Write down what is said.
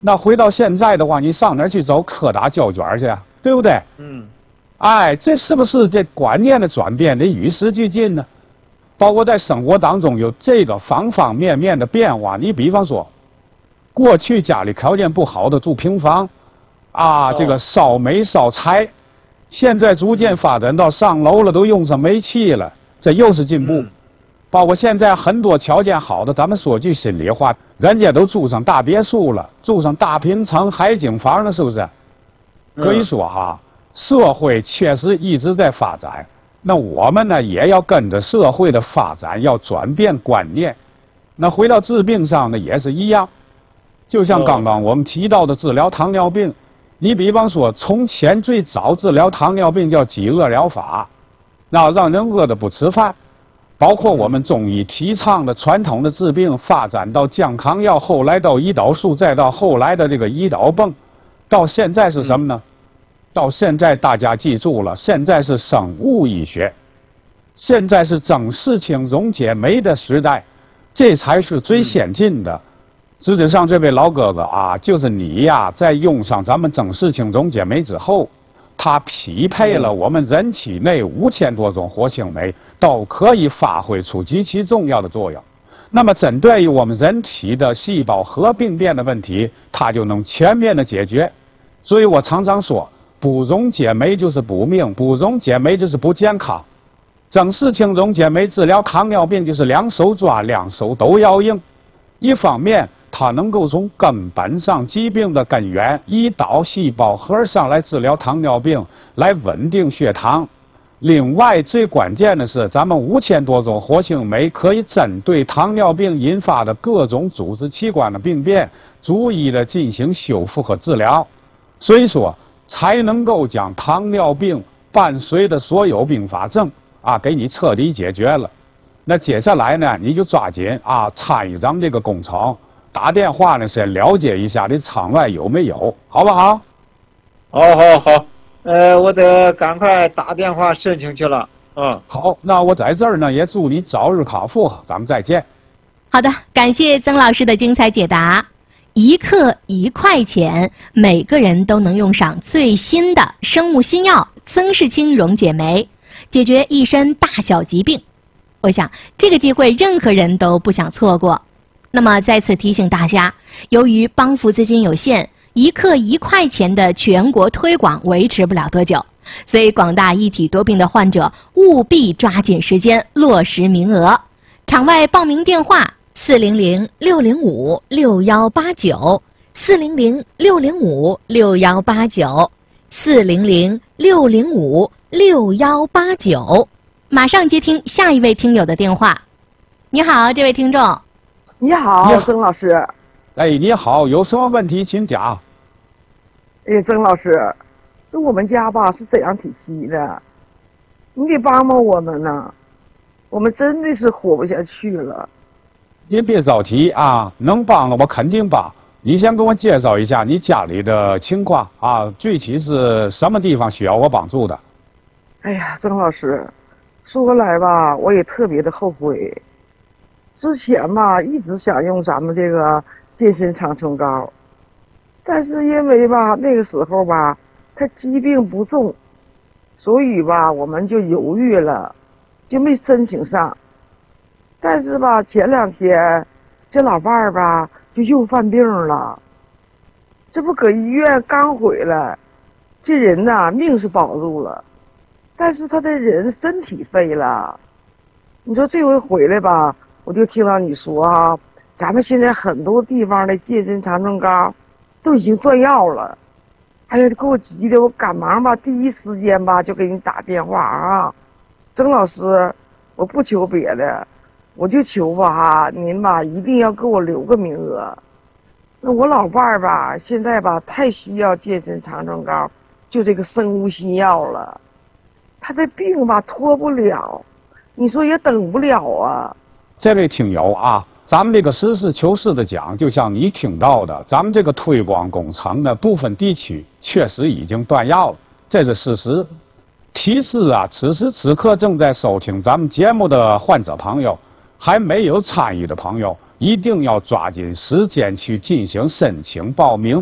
那回到现在的话，你上哪儿去找柯达胶卷去啊？对不对？哎，这是不是这观念的转变得与时俱进呢？包括在生活当中有这个方方面面的变化。你比方说，过去家里条件不好的住平房，啊，这个烧煤烧柴，现在逐渐发展到上楼了都用上煤气了，这又是进步。包括现在很多条件好的，咱们说句心里话，人家都住上大别墅了，住上大平层、海景房了，是不是？可以说哈，社会确实一直在发展，那我们呢也要跟着社会的发展，要转变观念。那回到治病上呢也是一样，就像刚刚我们提到的治疗糖尿病，你比方说从前最早治疗糖尿病叫饥饿疗法，那让人饿得不吃饭。包括我们中医提倡的传统的治病，发展到降糖药，后来到胰岛素，再到后来的这个胰岛泵，到现在是什么呢？到现在大家记住了，现在是生物医学，现在是整视清溶解酶的时代，这才是最先进的。实质上，这位老哥哥啊，就是你呀，在用上咱们整视清溶解酶之后，它匹配了我们人体内5000多种活性酶，都可以发挥出极其重要的作用。那么，针对于我们人体的细胞核病变的问题，它就能全面的解决。所以我常常说，不溶解酶就是不命，不溶解酶就是不健康。整视清溶解酶治疗糖尿病就是两手抓，两手都要硬。一方面，它能够从根本上疾病的根源胰岛细胞核上来治疗糖尿病，来稳定血糖。另外，最关键的是，咱们5000多种活性酶可以针对糖尿病引发的各种组织器官的病变，逐一的进行修复和治疗。所以说，才能够将糖尿病伴随的所有并发症啊，给你彻底解决了。那接下来呢，你就抓紧啊，参与咱们这个工程。打电话呢，先了解一下这场外有没有，好不好？ 好，我得赶快打电话申请去了。 好，那我在这儿呢，也祝你早日康复，咱们再见。 好的，感谢曾老师的精彩解答。1克1块钱，每个人都能用上最新的生物新药曾视清溶解酶，解决一身大小疾病。我想这个机会任何人都不想错过。那么再次提醒大家，由于帮扶资金有限，1克1块钱的全国推广维持不了多久，所以广大一体多病的患者务必抓紧时间落实名额。场外报名电话400-605-6189，400-605-6189，400-605-6189。马上接听下一位听友的电话。你好，这位听众。 你好，曾老师。 哎，你好，有什么问题请讲。 哎，曾老师，这我们家吧是沈阳体系的，你得帮帮我们呐，我们真的是活不下去了。 您别着急啊，能帮的我肯定帮。你先给我介绍一下你家里的情况啊，具体是什么地方需要我帮助的？ 哎呀，曾老师，说来吧，我也特别的后悔。之前吧，一直想用咱们这个健身长春膏，但是因为吧那个时候吧，它疾病不重，所以吧我们就犹豫了，就没申请上。但是吧，前2天这老伴儿吧就又犯病了，这不搁医院刚回来，这人呐命是保住了，但是他的人身体废了。你说这回回来吧，我就听到你说啊，咱们现在很多地方的健身长春膏都已经断药了。哎呀，给我急的，我赶忙吧，第一时间吧就给你打电话啊。曾老师，我不求别的，我就求吧哈，您吧一定要给我留个名额。那我老伴儿吧，现在吧太需要健身长春膏，就这个生物新药了。他的病吧拖不了，你说也等不了啊。 这位听友啊，咱们这个实事求是的讲，就像你听到的，咱们这个推广工程的部分地区确实已经断药了，这是事实。提示啊，此时此刻正在收听咱们节目的患者朋友，还没有参与的朋友， 一定要抓紧时间去进行申请报名。